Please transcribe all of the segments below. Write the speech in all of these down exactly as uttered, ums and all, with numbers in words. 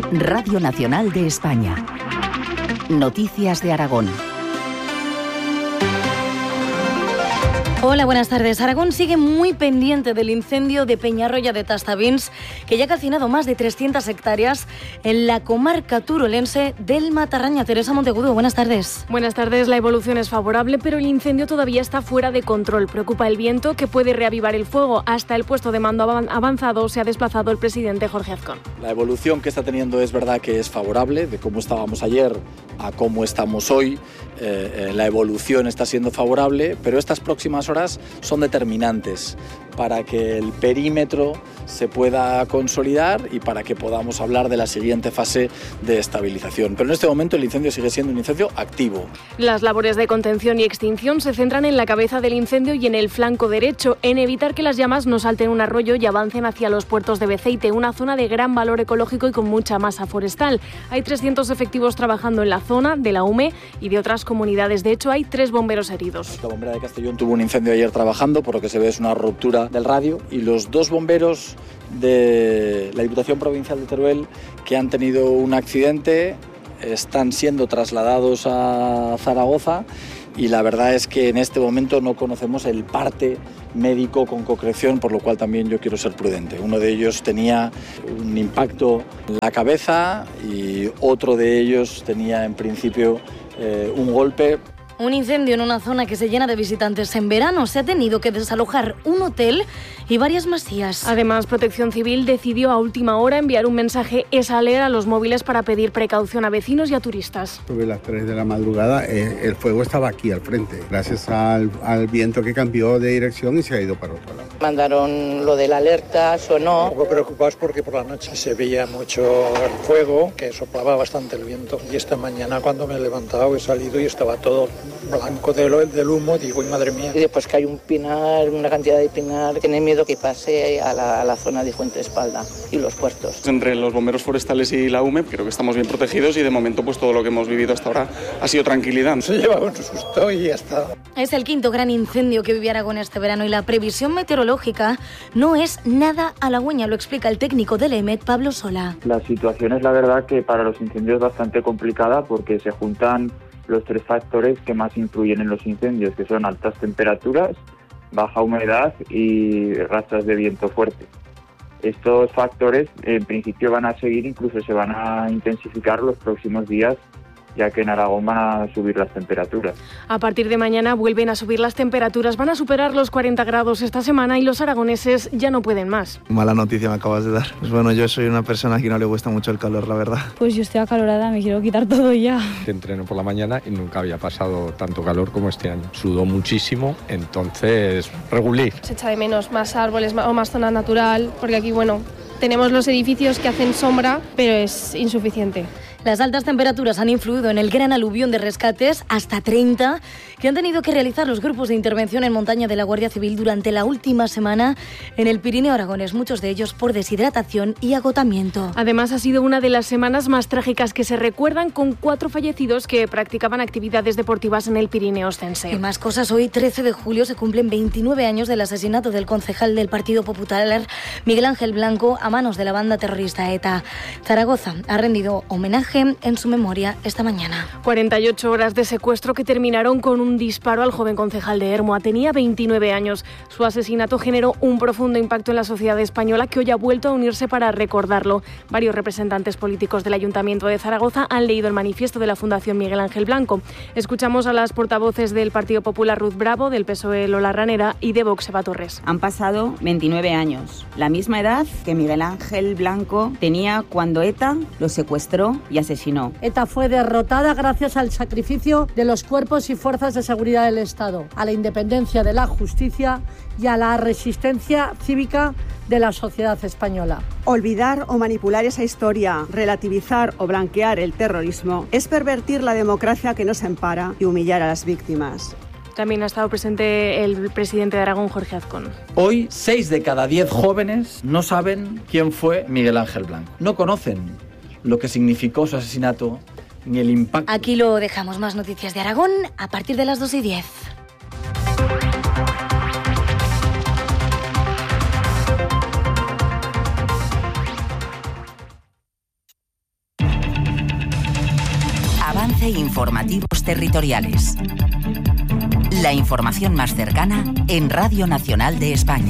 Radio Nacional de España. Noticias de Aragón. Hola, buenas tardes. Aragón sigue muy pendiente del incendio de Peñarroya de Tastavins, que ya ha calcinado más de trescientas hectáreas en la comarca turolense del Matarraña. Teresa Monteagudo, buenas tardes. Buenas tardes. La evolución es favorable, pero el incendio todavía está fuera de control. Preocupa el viento, que puede reavivar el fuego. Hasta el puesto de mando avanzado se ha desplazado el presidente Jorge Azcón. La evolución que está teniendo es verdad que es favorable, de cómo estábamos ayer a cómo estamos hoy. Eh, eh, la evolución está siendo favorable, pero estas próximas horas son determinantes para que el perímetro se pueda consolidar y para que podamos hablar de la siguiente fase de estabilización. Pero en este momento el incendio sigue siendo un incendio activo. Las labores de contención y extinción se centran en la cabeza del incendio y en el flanco derecho, en evitar que las llamas no salten un arroyo y avancen hacia los puertos de Beceite, una zona de gran valor ecológico y con mucha masa forestal. Hay trescientos efectivos trabajando en la zona de la U M E y de otras comunidades. De hecho, hay tres bomberos heridos. La bombera de Castellón tuvo un incendio ayer trabajando, por lo que se ve es una ruptura del radio, y los dos bomberos de la Diputación Provincial de Teruel que han tenido un accidente están siendo trasladados a Zaragoza, y la verdad es que en este momento no conocemos el parte médico con concreción, por lo cual también yo quiero ser prudente. Uno de ellos tenía un impacto en la cabeza y otro de ellos tenía en principio eh, un golpe. Un incendio en una zona que se llena de visitantes en verano. Se ha tenido que desalojar un hotel y varias masías. Además, Protección Civil decidió a última hora enviar un mensaje esa alerta a los móviles para pedir precaución a vecinos y a turistas. Sobre las tres de la madrugada eh, el fuego estaba aquí al frente, gracias al, al viento que cambió de dirección y se ha ido para otro lado. Mandaron lo de la alerta, sonó. Un poco preocupados porque por la noche se veía mucho el fuego, que soplaba bastante el viento. Y esta mañana cuando me he levantado he salido y estaba todo blanco del, del humo, digo, y madre mía. Y después que hay un pinar, una cantidad de pinar, tiene miedo que pase a la, a la zona de Fuente Espalda y los puertos. Entre los bomberos forestales y la U M E creo que estamos bien protegidos y de momento pues todo lo que hemos vivido hasta ahora ha sido tranquilidad. Se lleva un susto y ya está. Es el quinto gran incendio que vive Aragón este verano y la previsión meteorológica no es nada halagüeña, lo explica el técnico del E M E T, Pablo Sola. La situación es la verdad que para los incendios es bastante complicada porque se juntan los tres factores que más influyen en los incendios, que son altas temperaturas, baja humedad y rachas de viento fuerte. Estos factores en principio van a seguir, incluso se van a intensificar los próximos días, ya que en Aragón van a subir las temperaturas. A partir de mañana vuelven a subir las temperaturas, van a superar los cuarenta grados esta semana y los aragoneses ya no pueden más. Mala noticia me acabas de dar. Pues bueno, yo soy una persona que no le gusta mucho el calor, la verdad. Pues yo estoy acalorada, me quiero quitar todo ya. Entreno por la mañana y nunca había pasado tanto calor como este año. Sudó muchísimo, entonces regulí. Se echa de menos más árboles o más zona natural, porque aquí, bueno, tenemos los edificios que hacen sombra, pero es insuficiente. Las altas temperaturas han influido en el gran aluvión de rescates, hasta treinta, que han tenido que realizar los grupos de intervención en montaña de la Guardia Civil durante la última semana en el Pirineo aragonés, muchos de ellos por deshidratación y agotamiento. Además, ha sido una de las semanas más trágicas que se recuerdan, con cuatro fallecidos que practicaban actividades deportivas en el Pirineo Ostense. Y más cosas, hoy, trece de julio, se cumplen veintinueve años del asesinato del concejal del Partido Popular, Miguel Ángel Blanco, a manos de la banda terrorista ETA. Zaragoza ha rendido homenaje en su memoria esta mañana. cuarenta y ocho horas de secuestro que terminaron con un disparo al joven concejal de Hermoa. Tenía veintinueve años. Su asesinato generó un profundo impacto en la sociedad española, que hoy ha vuelto a unirse para recordarlo. Varios representantes políticos del Ayuntamiento de Zaragoza han leído el manifiesto de la Fundación Miguel Ángel Blanco. Escuchamos a las portavoces del Partido Popular, Ruth Bravo, del P S O E, Lola Ranera, y de Vox, Eva Torres. Han pasado veintinueve años, la misma edad que Miguel Ángel Blanco tenía cuando ETA lo secuestró y asesinó. ETA fue derrotada gracias al sacrificio de los cuerpos y fuerzas de seguridad del Estado, a la independencia de la justicia y a la resistencia cívica de la sociedad española. Olvidar o manipular esa historia, relativizar o blanquear el terrorismo, es pervertir la democracia que nos ampara y humillar a las víctimas. También ha estado presente el presidente de Aragón, Jorge Azcón. Hoy, seis de cada diez jóvenes no saben quién fue Miguel Ángel Blanco. No conocen lo que significó su asesinato ni el impacto. Aquí lo dejamos. Más noticias de Aragón a partir de las dos y diez. Ofrece informativos territoriales. La información más cercana en Radio Nacional de España.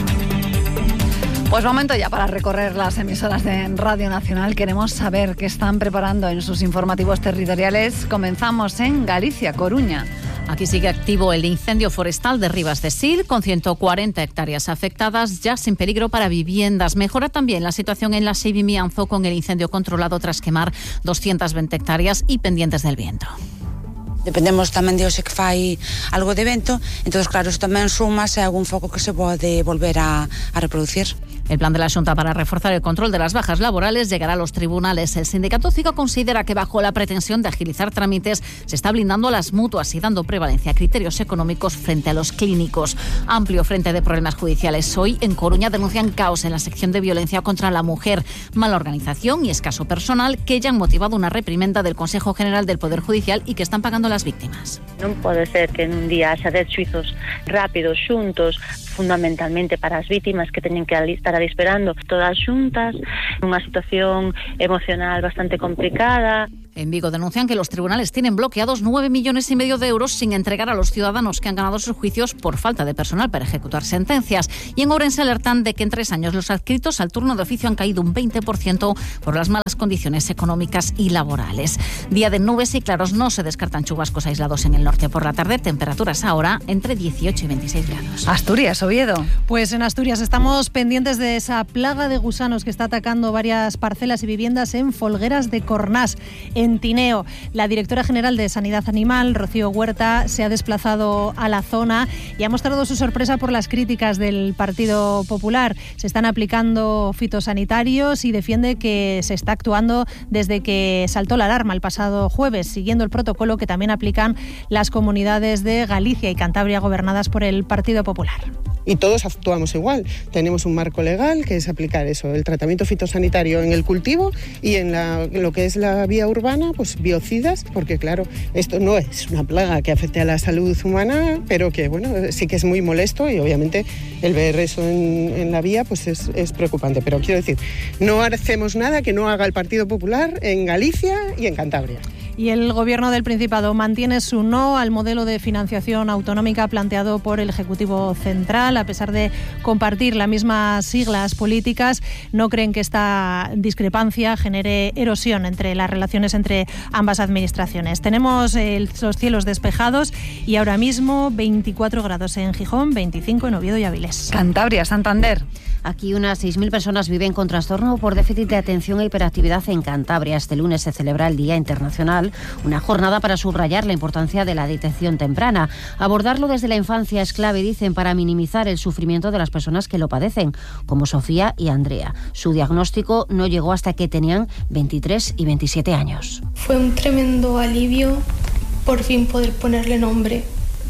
Pues momento ya para recorrer las emisoras de Radio Nacional. Queremos saber qué están preparando en sus informativos territoriales. Comenzamos en Galicia, Coruña. Aquí sigue activo el incendio forestal de Ribas de Sil, con ciento cuarenta hectáreas afectadas, ya sin peligro para viviendas. Mejora también la situación en la Seivimianzo, con el incendio controlado tras quemar doscientas veinte hectáreas y pendientes del viento. Dependemos tamén de hoxe que fai algo de vento, entón, claro, isto tamén suma se algún foco que se pode volver a, a reproducir. El plan de la Xunta para reforzar el control de las bajas laborales llegará a los tribunales. El sindicato CIGA considera que, bajo la pretensión de agilizar trámites, se está blindando a las mutuas y dando prevalencia a criterios económicos frente a los clínicos. Amplio frente de problemas judiciales. Hoy en Coruña denuncian caos en la sección de violencia contra la mujer, mala organización y escaso personal que ya han motivado una reprimenda del Consejo General del Poder Judicial y que están pagando las víctimas. Non pode ser que en un día haxa dez xuizos rápidos, xuntos, fundamentalmente para as vítimas que teñen que estar ali esperando todas xuntas, unha situación emocional bastante complicada. En Vigo denuncian que los tribunales tienen bloqueados nueve millones y medio de euros sin entregar a los ciudadanos que han ganado sus juicios por falta de personal para ejecutar sentencias. Y en Ourense alertan de que en tres años los adscritos al turno de oficio han caído un veinte por ciento por las malas condiciones económicas y laborales. Día de nubes y claros, no se descartan chubascos aislados en el norte por la tarde. Temperaturas ahora entre dieciocho y veintiséis grados. Asturias, Oviedo. Pues en Asturias estamos pendientes de esa plaga de gusanos que está atacando varias parcelas y viviendas en Folgueras de Cornás, en Tineo. La directora general de Sanidad Animal, Rocío Huerta, se ha desplazado a la zona y ha mostrado su sorpresa por las críticas del Partido Popular. Se están aplicando fitosanitarios y defiende que se está actuando desde que saltó la alarma el pasado jueves, siguiendo el protocolo que también aplican las comunidades de Galicia y Cantabria gobernadas por el Partido Popular. Y todos actuamos igual. Tenemos un marco legal que es aplicar eso, el tratamiento fitosanitario en el cultivo y en, la, en lo que es la vía urbana, pues biocidas, porque claro, esto no es una plaga que afecte a la salud humana, pero que bueno, sí que es muy molesto y obviamente el ver eso en, en la vía pues es, es preocupante. Pero quiero decir, no hacemos nada que no haga el Partido Popular en Galicia y en Cantabria. Y el Gobierno del Principado mantiene su no al modelo de financiación autonómica planteado por el Ejecutivo Central. A pesar de compartir las mismas siglas políticas, no creen que esta discrepancia genere erosión entre las relaciones entre ambas administraciones. Tenemos eh, los cielos despejados y ahora mismo veinticuatro grados en Gijón, veinticinco en Oviedo y Avilés. Cantabria, Santander. Aquí unas seis mil personas viven con trastorno por déficit de atención e hiperactividad en Cantabria. Este lunes se celebra el Día Internacional, una jornada para subrayar la importancia de la detección temprana. Abordarlo desde la infancia es clave, dicen, para minimizar el sufrimiento de las personas que lo padecen, como Sofía y Andrea. Su diagnóstico no llegó hasta que tenían veintitrés y veintisiete años. Fue un tremendo alivio por fin poder ponerle nombre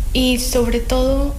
y sobre todo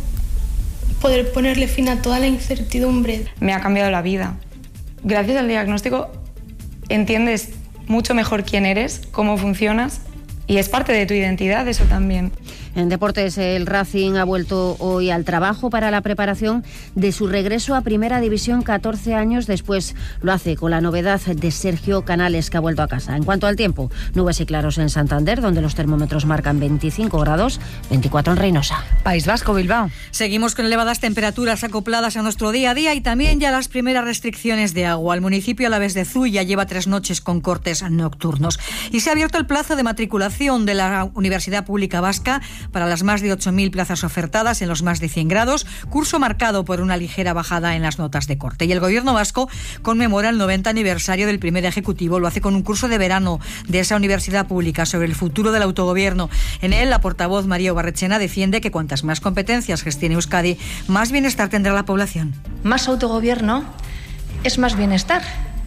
poder ponerle fin a toda la incertidumbre. Me ha cambiado la vida. Gracias al diagnóstico entiendes mucho mejor quién eres, cómo funcionas y es parte de tu identidad eso también. En deportes, el Racing ha vuelto hoy al trabajo para la preparación de su regreso a Primera División catorce años después. Lo hace con la novedad de Sergio Canales, que ha vuelto a casa. En cuanto al tiempo, nubes y claros en Santander, donde los termómetros marcan veinticinco grados, veinticuatro en Reynosa. País Vasco, Bilbao. Seguimos con elevadas temperaturas acopladas a nuestro día a día y también ya las primeras restricciones de agua. El municipio alavés de Zuya lleva tres noches con cortes nocturnos y se ha abierto el plazo de matriculación de la Universidad Pública Vasca para las más de ocho mil plazas ofertadas en los más de cien grados, curso marcado por una ligera bajada en las notas de corte. Y el Gobierno vasco conmemora el noventa aniversario del primer ejecutivo. Lo hace con un curso de verano de esa universidad pública sobre el futuro del autogobierno. En él, la portavoz María Barrechena defiende que cuantas más competencias gestione Euskadi, más bienestar tendrá la población. Más autogobierno es más bienestar.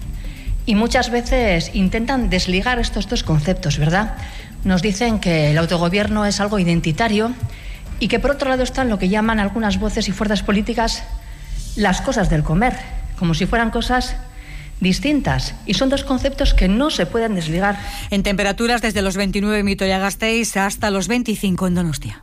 Y muchas veces intentan desligar estos dos conceptos, ¿verdad? Nos dicen que el autogobierno es algo identitario y que por otro lado están lo que llaman algunas voces y fuerzas políticas las cosas del comer, como si fueran cosas distintas. Y son dos conceptos que no se pueden desligar. En temperaturas desde los veintinueve en Vitoria-Gasteiz hasta los veinticinco en Donostia.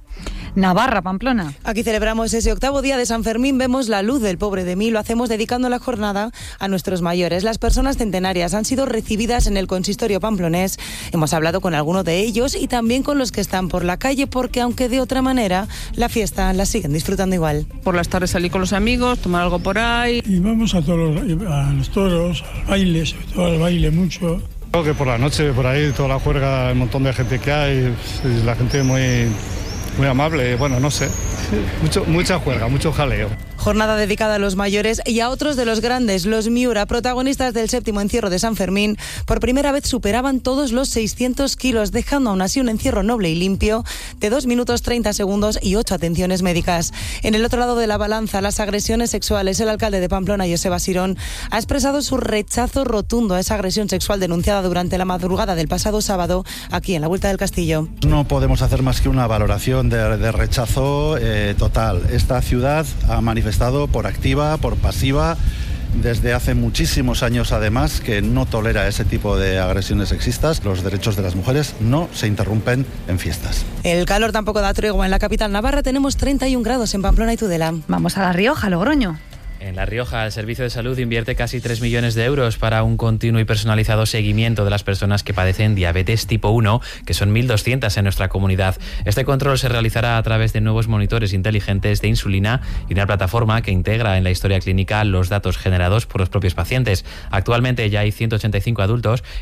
Navarra, Pamplona. Aquí celebramos ese octavo día de San Fermín, vemos la luz del pobre de mí, lo hacemos dedicando la jornada a nuestros mayores. Las personas centenarias han sido recibidas en el consistorio pamplonés. Hemos hablado con algunos de ellos y también con los que están por la calle, porque aunque de otra manera, la fiesta la siguen disfrutando igual. Por las tardes salí con los amigos, tomar algo por ahí. Y vamos a todos los, a los toros, al baile, sobre todo al baile mucho. Creo que por la noche, por ahí, toda la juerga, el montón de gente que hay, la gente muy, muy amable, bueno, no sé, mucho, mucha juerga, mucho jaleo. Jornada dedicada a los mayores y a otros de los grandes, los Miura, protagonistas del séptimo encierro de San Fermín. Por primera vez superaban todos los seiscientos kilos, dejando aún así un encierro noble y limpio de dos minutos treinta segundos y ocho atenciones médicas. En el otro lado de la balanza, las agresiones sexuales. El alcalde de Pamplona, Joseba Sirón, ha expresado su rechazo rotundo a esa agresión sexual denunciada durante la madrugada del pasado sábado aquí en la Vuelta del Castillo. No podemos hacer más que una valoración de, de rechazo eh, total. Esta ciudad ha manifestado estado por activa, por pasiva, desde hace muchísimos años además, que no tolera ese tipo de agresiones sexistas. Los derechos de las mujeres no se interrumpen en fiestas. El calor tampoco da tregua. En la capital navarra tenemos treinta y un grados en Pamplona y Tudela. Vamos a La Rioja, Logroño. En La Rioja, el Servicio de Salud invierte casi tres millones de euros para un continuo y personalizado seguimiento de las personas que padecen diabetes tipo uno, que son mil doscientas en nuestra comunidad. Este control se realizará a través de nuevos monitores inteligentes de insulina y una plataforma que integra en la historia clínica los datos generados por los propios pacientes. Actualmente ya hay ciento ochenta y cinco adultos